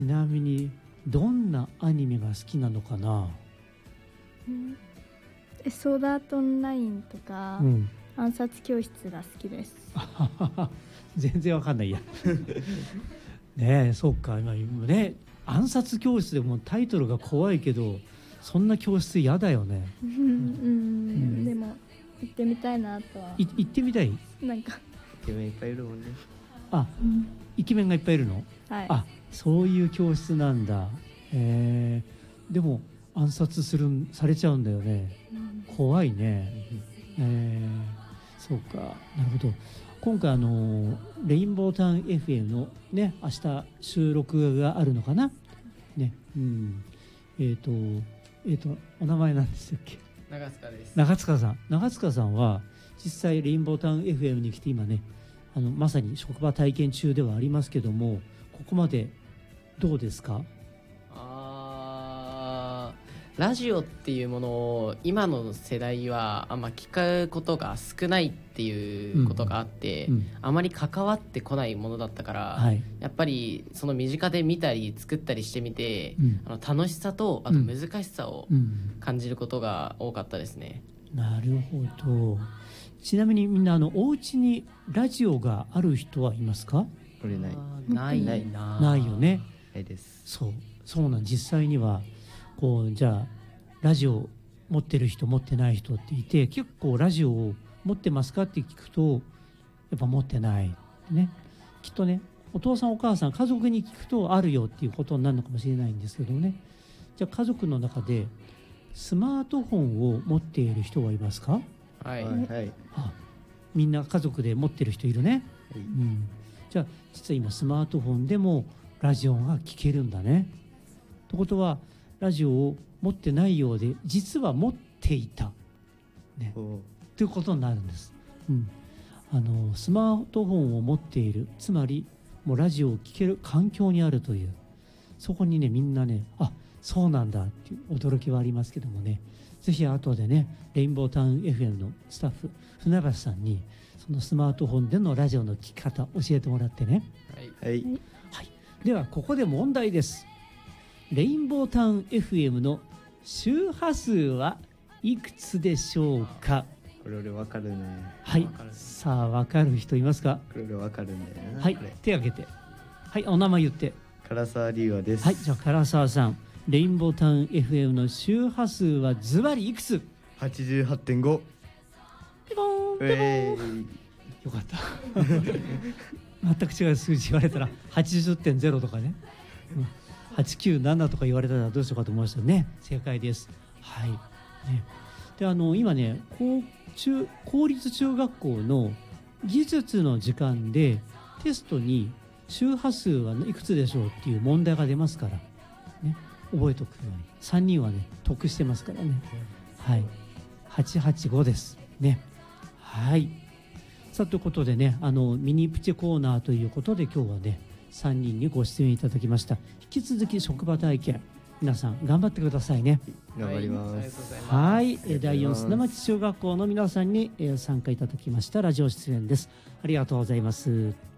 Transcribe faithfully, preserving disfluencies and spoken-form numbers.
ちなみにどんなアニメが好きなのかな。 うんえソードアートオンラインとか、 うん、 暗殺教室が好きです。 全然わかんないやねえ、そうか。今ね、暗殺教室でもタイトルが怖いけど、そんな教室嫌だよね。 うん、うん、でも行ってみたいなとは。 い行ってみたい。 なんかイケメンいっぱいいるもんね。 あ、 うんイケメンがいっぱいいるの。 はい。 あ、そういう教室なんだ。えー、でも暗殺するんされちゃうんだよね。 うん怖いね。えー、そうか。なるほど。今回あのレインボータウン エフエム のね、明日収録があるのかな。ね、うん。えっ、とえっ、とお名前なんでしたっけ。 長塚です。 長塚さん。長塚さんは実際レインボータウン エフエム に来て今ね、あのまさに職場体験中ではありますけども、ここまでどうですか。 あーラジオっていうものを今の世代はあんま聞くことが少ないっていうことがあって、 うんうん、 あまり関わってこないものだったから、 はい、 やっぱりその身近で見たり作ったりしてみて、 うん、 あの楽しさとあと難しさを感じることが多かったですね。 うん、なるほど。ちなみにみんなあのお家にラジオがある人はいますか。 これないないないなないよね。 ないです。 そうそうなん。実際にはこうじゃあラジオ持ってる人持ってない人っていて、結構ラジオを持ってますかって聞くとやっぱ持ってないね。きっとね、お父さんお母さん家族に聞くとあるよっていうことになるのかもしれないんですけどね。じゃあ家族の中でスマートフォンを持っている人はいますか。 はい、 はい、 あ、みんな家族で持ってる人いるね、 はい、 うん、じゃあ実は今スマートフォンでもラジオが聞けるんだね。ということはラジオを持ってないようで実は持っていた、ね、ということになるんです、うん、あのスマートフォンを持っている、つまりもうラジオを聞ける環境にあるという、そこにねみんなね、あ、そうなんだっていう驚きはありますけどもね、ぜひ後でねレインボータウン エフエム のスタッフ船橋さんにそのスマートフォンでのラジオの聞き方教えてもらってね。 はい、 はいはい、ではここで問題です。レインボータウン エフエム の周波数はいくつでしょうか。 これ俺わかるね。 はい、 かるさあ分かる人いますか。 これ俺わかるんだよな。 はい、 これ手挙げて。はい、お名前言って。 唐沢龍和です。 はい、じゃあ唐沢さん、レインボータウン エフエム の周波数はズバリいくつ。 はちじゅうはちてんご。 ピボーンピボえーン、 ー、 よかった全く違う数字言われたらはちじゅってんゼロとかね、うん、はちきゅうななとか言われたらどうしようかと思いましたね。正解です。はい、ね、であの今ね公中公立中学校の技術の時間でテストに周波数はいくつでしょうっていう問題が出ますから、ね、覚えておくように。さんにんはね得してますからね。はい、はちはちごですね。はい、さあということでね、あのミニプチコーナーということで今日はねさんにんにご出演いただきました。引き続き職場体験皆さん頑張ってくださいね。 頑張りまはい、ありがとうごす。 ざいます。 はい、えーだいよん砂町中学校の皆さんにえー参加いただきましたラジオ出演です。ありがとうございます。